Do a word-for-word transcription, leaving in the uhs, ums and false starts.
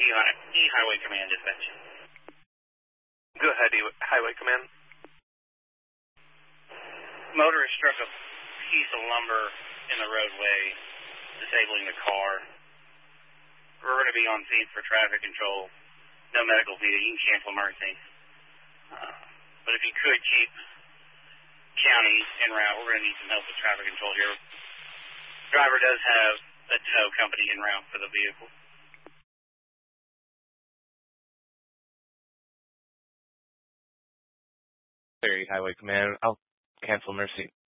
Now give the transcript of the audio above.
E-Highway Command dispatch. Go ahead, E- Highway Command. Motorist struck a piece of lumber in the roadway, disabling the car. We're going to be on scene for traffic control. No medical needed. You can cancel emergency. Uh, but if you could keep county en route, we're going to need some help with traffic control here. Driver does have a tow company en route for the vehicle. Highway Command, I'll cancel emergency.